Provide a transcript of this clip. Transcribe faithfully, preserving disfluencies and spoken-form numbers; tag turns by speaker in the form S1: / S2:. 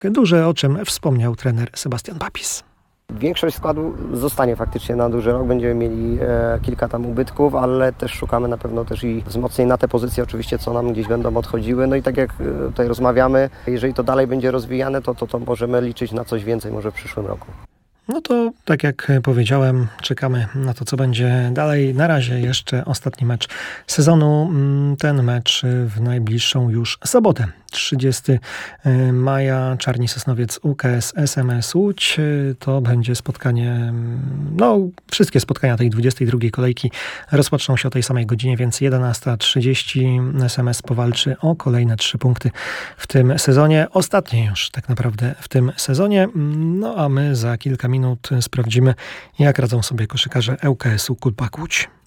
S1: duże, o czym wspomniał trener Sebastian Papis.
S2: Większość składu zostanie faktycznie na duży rok. Będziemy mieli e, kilka tam ubytków, ale też szukamy na pewno też i wzmocnień na te pozycje oczywiście, co nam gdzieś będą odchodziły. No i tak jak e, tutaj rozmawiamy, jeżeli to dalej będzie rozwijane, to, to, to możemy liczyć na coś więcej może w przyszłym roku.
S1: No to, tak jak powiedziałem, czekamy na to, co będzie dalej. Na razie jeszcze ostatni mecz sezonu. Ten mecz w najbliższą już sobotę. trzydziestego maja Czarni Sosnowiec U K S S M S Łódź. To będzie spotkanie, no wszystkie spotkania tej dwudziestej drugiej kolejki rozpoczną się o tej samej godzinie, więc jedenasta trzydzieści S M S powalczy o kolejne trzy punkty w tym sezonie. Ostatnie już tak naprawdę w tym sezonie. No a my za kilka minut sprawdzimy, jak radzą sobie koszykarze ŁKS-u Kulpak Łódź.